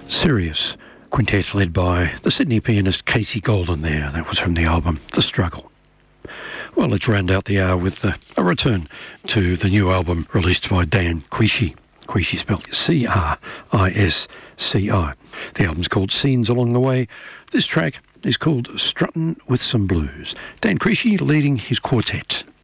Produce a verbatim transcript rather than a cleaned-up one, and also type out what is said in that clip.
Serious quintet led by the Sydney pianist Casey Golden there. That was from the album The Struggle. Well, let's round out the hour with uh, a return to the new album released by Dan Quisci. Quisci spelled C R I S C I. The album's called Scenes Along the Way. This track is called Struttin' with Some Blues. Dan Quisci leading his quartet.